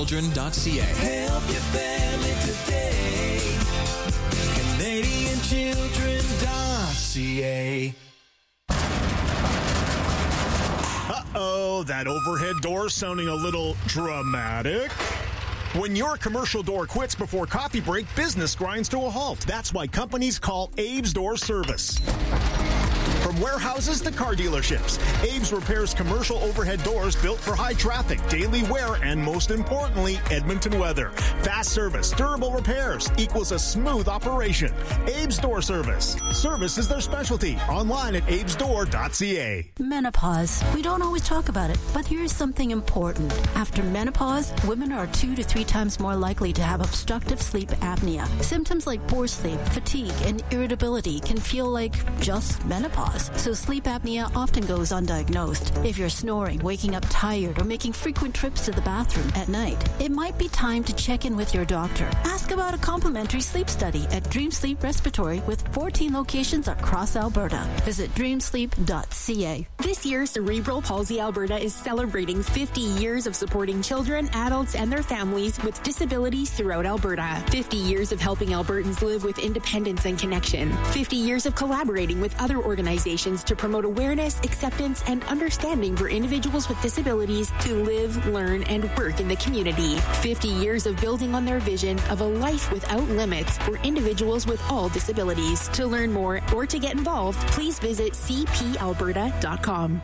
CanadianChildren.ca. Help your family today. CanadianChildren.ca. Uh-oh, that overhead door sounding a little dramatic. When your commercial door quits before coffee break, business grinds to a halt. That's why companies call Abe's Door Service. From warehouses to car dealerships, Abe's repairs commercial overhead doors built for high traffic, daily wear, and most importantly, Edmonton weather. Fast service, durable repairs equals a smooth operation. Abe's Door Service. Service is their specialty. Online at abesdoor.ca. Menopause. We don't always talk about it, but here's something important. After menopause, women are 2 to 3 times more likely to have obstructive sleep apnea. Symptoms like poor sleep, fatigue, and irritability can feel like just menopause. So sleep apnea often goes undiagnosed. If you're snoring, waking up tired, or making frequent trips to the bathroom at night, it might be time to check in with your doctor. Ask about a complimentary sleep study at Dream Sleep Respiratory with 14 locations across Alberta. Visit dreamsleep.ca. This year, Cerebral Palsy Alberta is celebrating 50 years of supporting children, adults, and their families with disabilities throughout Alberta. 50 years of helping Albertans live with independence and connection. 50 years of collaborating with other organizations to promote awareness, acceptance, and understanding for individuals with disabilities to live, learn, and work in the community. 50 years of building on their vision of a life without limits for individuals with all disabilities. To learn more or to get involved, please visit cpalberta.com.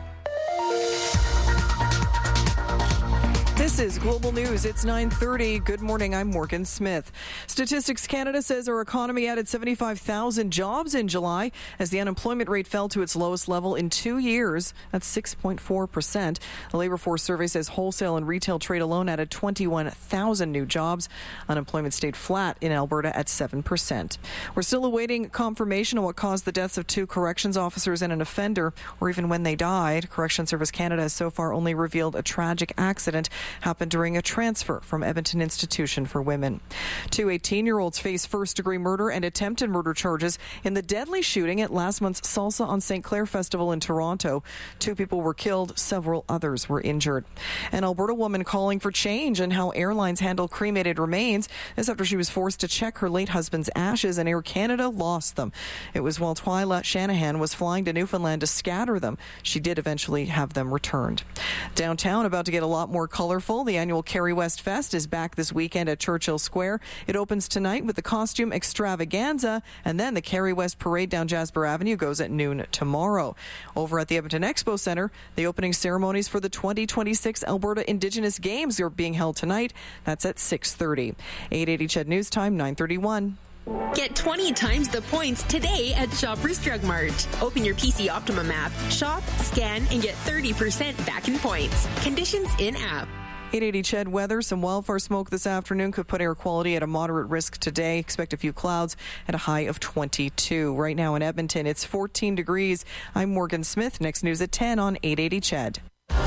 This is Global News. It's 9:30. Good morning. I'm Morgan Smith. Statistics Canada says our economy added 75,000 jobs in July as the unemployment rate fell to its lowest level in 2 years. That's 6.4%. The labor force survey says wholesale and retail trade alone added 21,000 new jobs. Unemployment stayed flat in Alberta at 7%. We're still awaiting confirmation on what caused the deaths of 2 corrections officers and an offender, or even when they died. Correction Service Canada has so far only revealed a tragic accident happened during a transfer from Edmonton Institution for Women. 2 18-year-olds face first-degree murder and attempted murder charges in the deadly shooting at last month's Salsa on St. Clair Festival in Toronto. 2 people were killed, several others were injured. An Alberta woman calling for change in how airlines handle cremated remains. This after she was forced to check her late husband's ashes and Air Canada lost them. It was while Twyla Shanahan was flying to Newfoundland to scatter them. She did eventually have them returned. Downtown about to get a lot more colorful. The annual Kerry West Fest is back this weekend at Churchill Square. It opens tonight with the costume extravaganza, and then the Kerry West Parade down Jasper Avenue goes at noon tomorrow. Over at the Edmonton Expo Centre, the opening ceremonies for the 2026 Alberta Indigenous Games are being held tonight. That's at 6:30. 880 CHED News Time, 9:31. Get 20 times the points today at Shoppers Drug Mart. Open your PC Optimum app, shop, scan, and get 30% back in points. Conditions in-app. 880 CHED weather. Some wildfire smoke this afternoon could put air quality at a moderate risk today. Expect a few clouds at a high of 22. Right now in Edmonton, it's 14 degrees. I'm Morgan Smith. Next news at 10 on 880 CHED.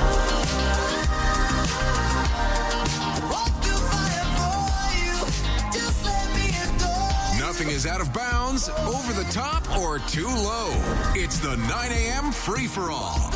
Nothing is out of bounds, over the top, or too low. It's the 9 a.m. free-for-all.